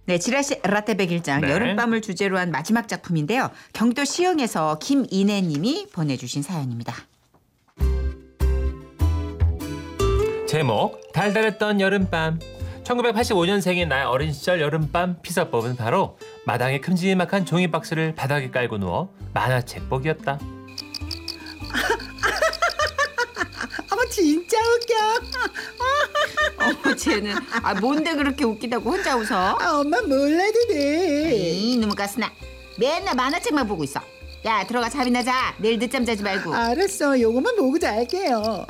네, 지라시 라떼 백일장 네. 여름밤을 주제로 한 마지막 작품인데요. 경기도 시흥에서 김인혜 님이 보내주신 사연입니다. 제목 달달했던 여름밤. 1985년생인 나의 어린 시절 여름밤 피서법은 바로 마당에 큼지막한 종이박스를 바닥에 깔고 누워 만화책 보기였다. 어머 진짜 웃겨. 쟤는 뭔데 그렇게 웃기다고 혼자 웃어? 엄마 몰라도 돼. 이놈의 가스나 맨날 만화책만 보고 있어. 야, 들어가 잠이나 자. 내일 늦잠 자지 말고. 알았어, 요거만 보고 잘게요.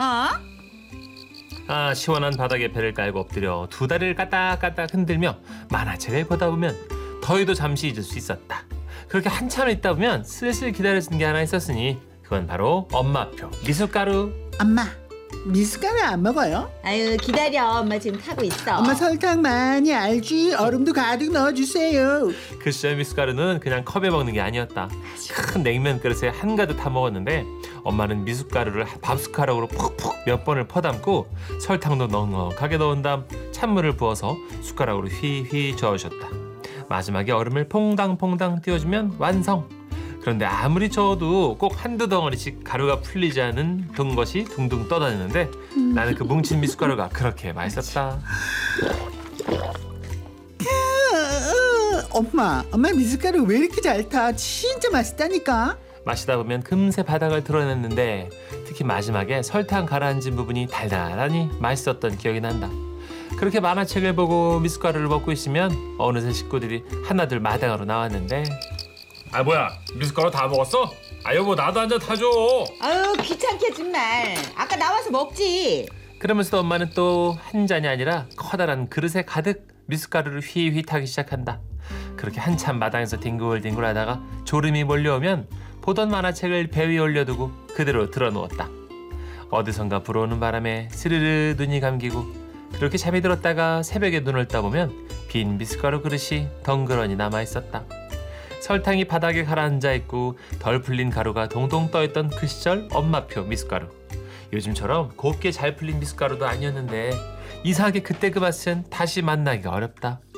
시원한 바닥에 배를 깔고 엎드려 두 다리를 까딱까딱 흔들며 만화책을 보다 보면 더위도 잠시 잊을 수 있었다. 그렇게 한참 있다 보면 슬슬 기다려지는 게 하나 있었으니 그건 바로 엄마표 미숫가루. 엄마, 미숫가루 안 먹어요? 아유, 기다려. 엄마 지금 타고 있어. 엄마 설탕 많이 알지? 얼음도 가득 넣어주세요. 그 시절 미숫가루는 그냥 컵에 먹는 게 아니었다. 큰 냉면 그릇에 한가득 타 먹었는데 엄마는 미숫가루를 밥숟가락으로 푹푹 몇 번을 퍼담고 설탕도 넉넉하게 넣은 다음 찬물을 부어서 숟가락으로 휘휘 저으셨다. 마지막에 얼음을 퐁당퐁당 띄워주면 완성. 그런데 아무리 저어도 꼭 한두 덩어리씩 가루가 풀리지 않은 것이 둥둥 떠다니는데 나는 그 뭉친 미숫가루가 그렇게 맛있었다. 엄마 미숫가루 왜 이렇게 잘 타? 진짜 맛있다니까. 마시다 보면 금세 바닥을 드러냈는데 특히 마지막에 설탕 가라앉은 부분이 달달하니 맛있었던 기억이 난다. 그렇게 만화책을 보고 미숫가루를 먹고 있으면 어느새 식구들이 하나둘 마당으로 나왔는데 뭐야 미숫가루 다 먹었어? 여보 나도 한 잔 타줘. 아유, 귀찮게 정말. 아까 나와서 먹지. 그러면서도 엄마는 또 한 잔이 아니라 커다란 그릇에 가득 미숫가루를 휘휘 타기 시작한다. 그렇게 한참 마당에서 뒹굴뒹굴 하다가 졸음이 몰려오면 보던 만화책을 배 위에 올려두고 그대로 들어누웠다. 어디선가 불어오는 바람에 스르르 눈이 감기고 그렇게 잠이 들었다가 새벽에 눈을 떠보면 빈 미숫가루 그릇이 덩그러니 남아있었다. 설탕이 바닥에 가라앉아 있고 덜 풀린 가루가 동동 떠있던 그 시절 엄마표 미숫가루. 요즘처럼 곱게 잘 풀린 미숫가루도 아니었는데 이상하게 그때 그 맛은 다시 만나기가 어렵다.